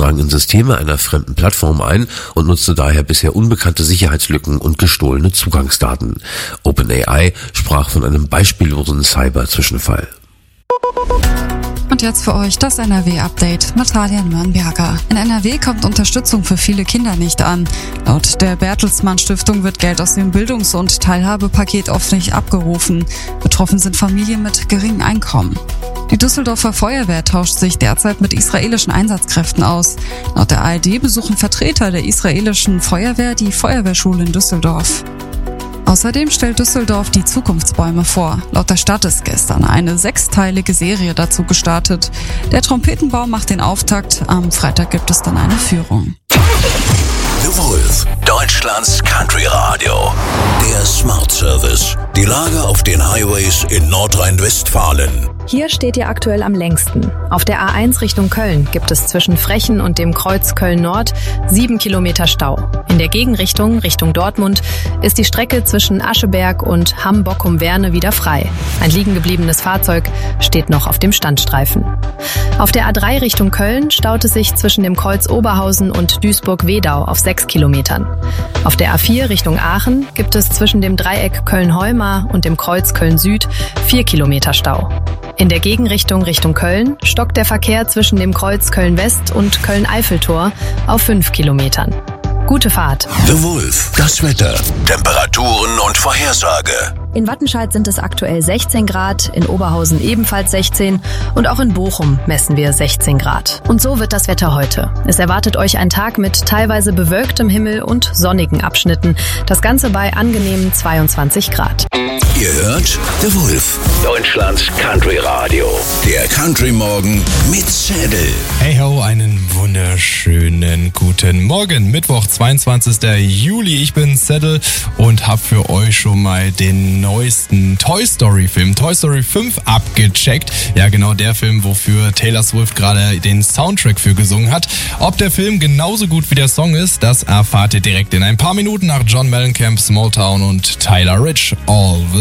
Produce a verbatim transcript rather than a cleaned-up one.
drang in Systeme einer fremden Plattform ein und nutzte daher bisher unbekannte Sicherheitslücken und gestohlene Zugangsdaten. OpenAI sprach von einem beispiellosen Cyber-Zwischenfall. Und jetzt für euch das N R W-Update. Natalia Nürnberger. In N R W kommt Unterstützung für viele Kinder nicht an. Laut der Bertelsmann Stiftung wird Geld aus dem Bildungs- und Teilhabepaket oft nicht abgerufen. Betroffen sind Familien mit geringem Einkommen. Die Düsseldorfer Feuerwehr tauscht sich derzeit mit israelischen Einsatzkräften aus. Laut der A R D besuchen Vertreter der israelischen Feuerwehr die Feuerwehrschule in Düsseldorf. Außerdem stellt Düsseldorf die Zukunftsbäume vor. Laut der Stadt ist gestern eine sechsteilige Serie dazu gestartet. Der Trompetenbaum macht den Auftakt. Am Freitag gibt es dann eine Führung. The Wolf, Deutschlands Country Radio. Der Smart Service. Die Lage auf den Highways in Nordrhein-Westfalen. Hier steht ihr aktuell am längsten. Auf der A eins Richtung Köln gibt es zwischen Frechen und dem Kreuz Köln-Nord sieben Kilometer Stau. In der Gegenrichtung, Richtung Dortmund, ist die Strecke zwischen Ascheberg und Hamm-Bockum-Werne wieder frei. Ein liegen gebliebenes Fahrzeug steht noch auf dem Standstreifen. Auf der A drei Richtung Köln staut es sich zwischen dem Kreuz Oberhausen und Duisburg-Wedau auf sechs Kilometern. Auf der A vier Richtung Aachen gibt es zwischen dem Dreieck Köln-Heumar und dem Kreuz Köln-Süd vier Kilometer Stau. In der Gegenrichtung Richtung Köln stockt der Verkehr zwischen dem Kreuz Köln-West und Köln-Eiffeltor auf fünf Kilometern. Gute Fahrt. The Wolf, das Wetter, Temperaturen und Vorhersage. In Wattenscheid sind es aktuell sechzehn Grad, in Oberhausen ebenfalls sechzehn und auch in Bochum messen wir sechzehn Grad. Und so wird das Wetter heute. Es erwartet euch ein Tag mit teilweise bewölktem Himmel und sonnigen Abschnitten. Das Ganze bei angenehmen zweiundzwanzig Grad. Ihr hört The Wolf, Deutschlands Country Radio. Der Country Morgen mit Zedel. Hey ho, einen wunderschönen guten Morgen. Mittwoch, zweiundzwanzigster Juli. Ich bin Zedel und hab für euch schon mal den neuesten Toy Story Film, Toy Story fünf, abgecheckt. Ja, genau der Film, wofür Taylor Swift gerade den Soundtrack für gesungen hat. Ob der Film genauso gut wie der Song ist, das erfahrt ihr direkt in ein paar Minuten nach John Mellencamp, Small Town und Tyler Rich. All the